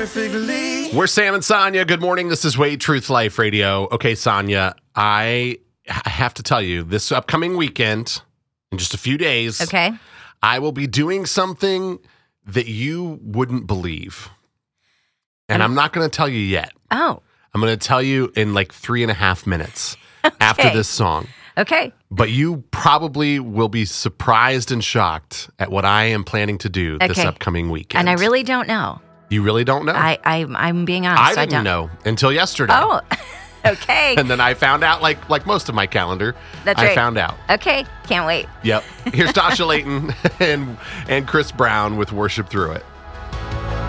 perfectly. We're Sam and Sonia. Good morning. This is Wade Truth Life Radio. Okay, Sonia, I have to tell you, this upcoming weekend, in just a few days, Okay. I will be doing something that you wouldn't believe. And I'm not going to tell you yet. Oh, I'm going to tell you in like 3.5 minutes after this song. okay. But you probably will be surprised and shocked at what I am planning to do this Okay. upcoming weekend. And I really don't know. You really don't know? I'm being honest. I didn't know until yesterday. Oh, okay. And then I found out, like most of my calendar, That's I right. found out. Okay. Can't wait. Yep. Here's Tasha Layton and Chris Brown with Worship Through It.